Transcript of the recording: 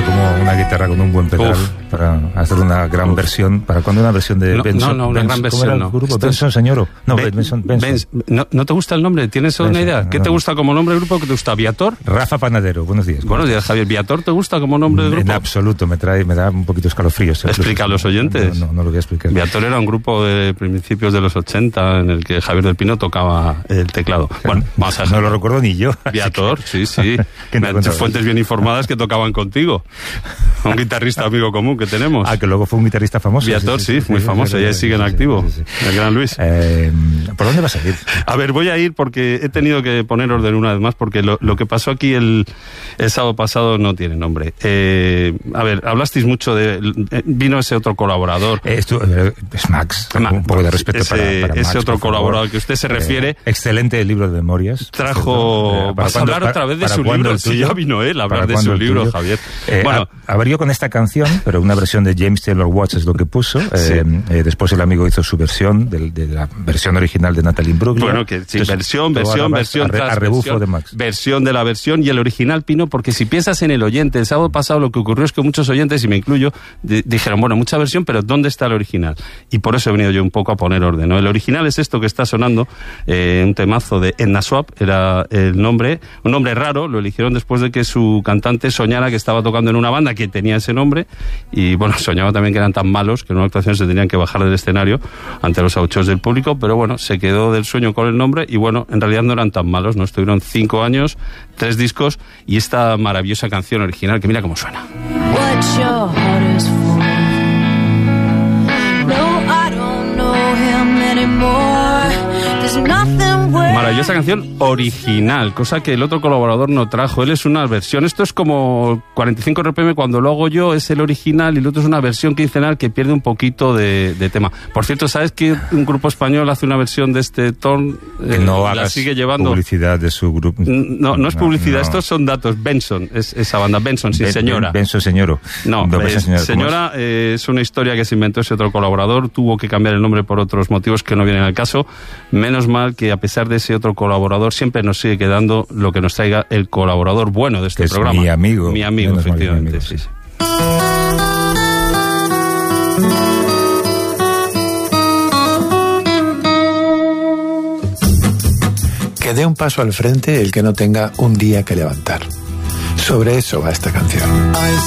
como una guitarra con un buen pedal para hacer una gran versión. ¿Para cuándo una versión de Benson? No, una gran versión, no. Benson Señoro. No, Benson. ¿No te gusta el nombre? ¿Tienes una idea? ¿Qué te gusta como nombre de grupo? ¿Qué te gusta? ¿Viator? Rafa Panadero, buenos días. Buenos días, Javier. ¿Viator te gusta como nombre de grupo? En absoluto, me da un poquito escalofríos. Explica a los oyentes. No lo voy a explicar. Viator era un grupo de principios de los 80 en el que Javier del Pino tocaba el teclado. Bueno, vamos a... No lo recuerdo ni yo. Viator, sí. Fuentes bien informadas que tocaban contigo. Un guitarrista amigo común que tenemos. Que luego fue un guitarrista famoso. Viator, sí, muy famoso. Y ahí sigue en activo. El gran Luis. ¿Por dónde vas a ir? A ver, voy a ir porque he tenido que poner orden una vez más porque lo que pasó aquí el sábado pasado no tiene nombre. A ver, hablasteis mucho de... vino ese otro colaborador. Es Max. Un poco de respeto para Max, ese otro colaborador al que usted se refiere. Excelente libro de memorias. Trajo... ¿Vas a hablar otra vez de su libro? Si ya vino él a hablar de su libro, Javier. Bueno, abrió con esta canción, pero una versión de James Taylor Watts es lo que puso. Sí. Después el amigo hizo su versión de la versión original de Natalie Imbruglia. Bueno, que sí, versión a rebufo de Max. Versión de la versión y el original, Pino, porque si piensas en el oyente, el sábado pasado lo que ocurrió es que muchos oyentes, y me incluyo, dijeron, bueno, mucha versión, pero ¿dónde está el original? Y por eso he venido yo un poco a poner orden, ¿no? El original es esto que está sonando, un temazo de Edna Swap, era el nombre, un nombre raro, lo eligieron después de que su cantante soñara que estaba tocando en una banda que tenía ese nombre, y bueno, soñaba también que eran tan malos que en una actuación se tenían que bajar del escenario ante los abucheos del público, pero bueno, se quedó del sueño con el nombre y bueno, en realidad no eran tan malos, ¿no? Estuvieron 5 años, 3 discos y esta maravillosa canción original que mira cómo suena. What your heart is for. No, I don't know him anymore. There's nothing worth. Maravillosa canción original, cosa que el otro colaborador no trajo. Él es una versión. Esto es como 45 RPM cuando lo hago yo, es el original y el otro es una versión quincenal que pierde un poquito de tema. Por cierto, ¿sabes que un grupo español hace una versión de este ton? No la sigue llevando. Publicidad de su grupo. No es publicidad, estos son datos. Benson, es esa banda. Benson, sí, señora. Benson Señoro. No, señora es una historia que se inventó ese otro colaborador. Tuvo que cambiar el nombre por otros motivos que no vienen al caso. Menos mal que a pesar de ese otro colaborador siempre nos sigue quedando lo que nos traiga el colaborador bueno de este programa. Mi amigo. Mi amigo, efectivamente. Sí. Que dé un paso al frente el que no tenga un día que levantar. Sobre eso va esta canción.